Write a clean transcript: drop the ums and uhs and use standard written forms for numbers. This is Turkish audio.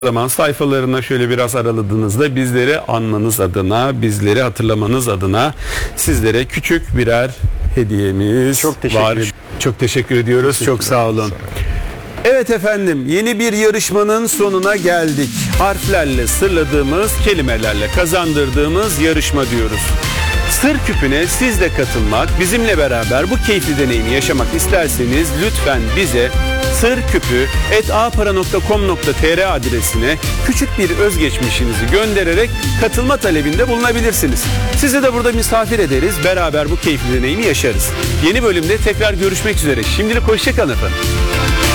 zaman sayfalarına şöyle biraz araladığınızda bizleri anmanız adına, bizleri hatırlamanız adına sizlere küçük birer hediyemiz Çok teşekkür var. ederim. Çok teşekkür ediyoruz. Çok sağ olun. Evet efendim, yeni bir yarışmanın sonuna geldik. Harflerle sırladığımız, kelimelerle kazandırdığımız yarışma diyoruz. Sır küpüne siz de katılmak, bizimle beraber bu keyifli deneyimi yaşamak isterseniz lütfen bize sırküpü@apara.com.tr adresine küçük bir özgeçmişinizi göndererek katılma talebinde bulunabilirsiniz. Sizi de burada misafir ederiz, beraber bu keyifli deneyimi yaşarız. Yeni bölümde tekrar görüşmek üzere. Şimdilik hoşça kalın efendim.